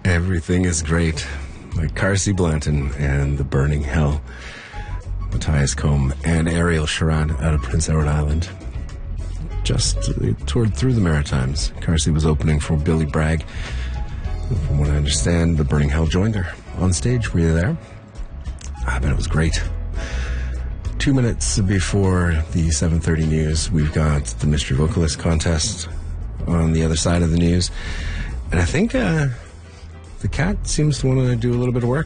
Everything is great. Like Carsey Blanton and The Burning Hell. Matthias Combe and Ariel Sharon out of Prince Edward Island. Just toured through the Maritimes. Carsey was opening for Billy Bragg. From what I understand, The Burning Hell joined her on stage. Were you there? I bet it was great. 2 minutes before the 7:30 news, we've got the Mystery Vocalist contest on the other side of the news. And I think the cat seems to want to do a little bit of work